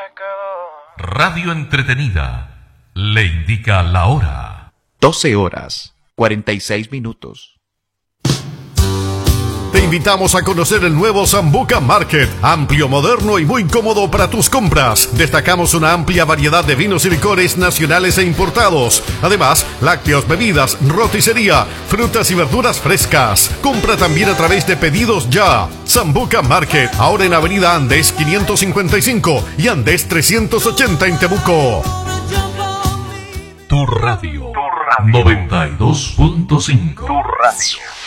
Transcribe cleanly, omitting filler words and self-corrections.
Radio entretenida le indica la hora. 12 horas, 46 minutos. Te invitamos a conocer el nuevo Sambuca Market, amplio, moderno y muy cómodo para tus compras. Destacamos una amplia variedad de vinos y licores nacionales e importados. Además, lácteos, bebidas, roticería, frutas y verduras frescas. Compra también a través de Pedidos Ya. Sambuca Market, ahora en Avenida Andes 555 y Andes 380 en Temuco. Tu radio, 92.5. Tu radio.